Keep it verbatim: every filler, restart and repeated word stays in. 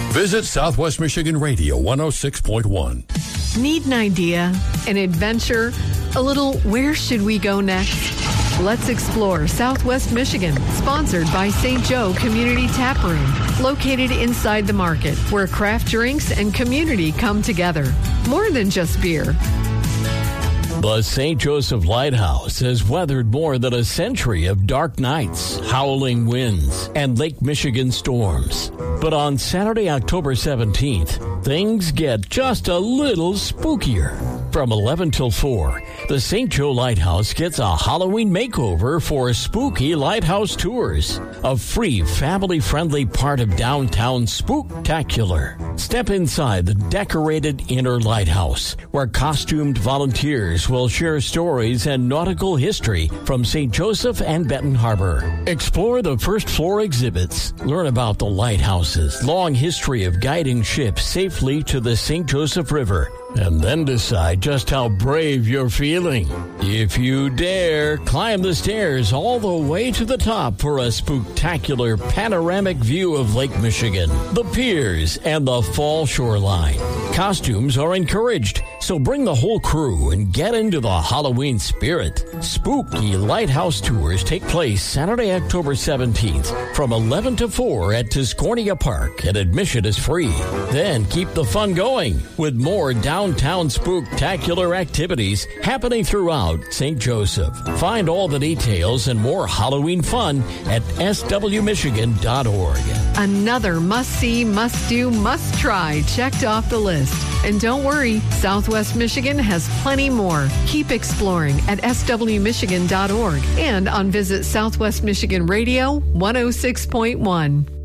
Visit Southwest Michigan Radio one oh six point one. Need an idea, an adventure, a little where should we go next? Let's explore Southwest Michigan, sponsored by Saint Joe Community Tap Room, located inside the market, where craft drinks and community come together. More than just beer. The Saint Joseph Lighthouse has weathered more than a century of dark nights, howling winds, and Lake Michigan storms. But on Saturday, October seventeenth, things get just a little spookier. From eleven till four, the Saint Joe Lighthouse gets a Halloween makeover for Spooky Lighthouse Tours, a free, family-friendly part of downtown spooktacular. Step inside the decorated inner lighthouse, where costumed volunteers will share stories and nautical history from Saint Joseph and Benton Harbor. Explore the first floor exhibits, learn about the lighthouse's long history of guiding ships safely to the Saint Joseph River, and then decide just how brave you're feeling. If you dare, climb the stairs all the way to the top for a spooktacular panoramic view of Lake Michigan, the piers, and the fall shoreline. Costumes are encouraged, so bring the whole crew and get into the Halloween spirit. Spooky Lighthouse Tours take place Saturday, October seventeenth from eleven to four at Tiscornia Park, and admission is free. Then keep the fun going with more downtown spooktacular activities happening throughout Saint Joseph. Find all the details and more Halloween fun at s w michigan dot org. Another must-see, must-do, must-try checked off the list. And don't worry, Southwest Michigan has plenty more. Keep exploring at s w michigan dot org and on Visit Southwest Michigan Radio one oh six point one.